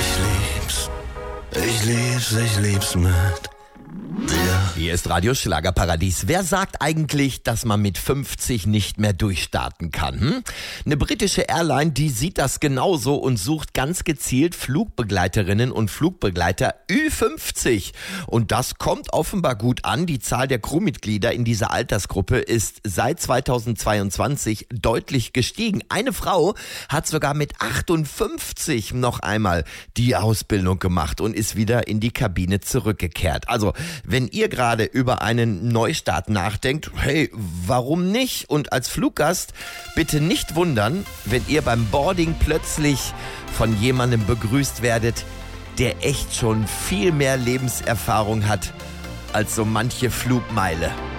Ich lieb's mit dir. Hier ist Radio Schlagerparadies. Wer sagt eigentlich, dass man mit 50 nicht mehr durchstarten kann? Eine britische Airline, die sieht das genauso und sucht ganz gezielt Flugbegleiterinnen und Flugbegleiter Ü50. Und das kommt offenbar gut an. Die Zahl der Crewmitglieder in dieser Altersgruppe ist seit 2022 deutlich gestiegen. Eine Frau hat sogar mit 58 noch einmal die Ausbildung gemacht und ist wieder in die Kabine zurückgekehrt. Also, wenn ihr gerade über einen Neustart nachdenkt, hey, warum nicht? Und als Fluggast bitte nicht wundern, wenn ihr beim Boarding plötzlich von jemandem begrüßt werdet, der echt schon viel mehr Lebenserfahrung hat als so manche Flugmeile.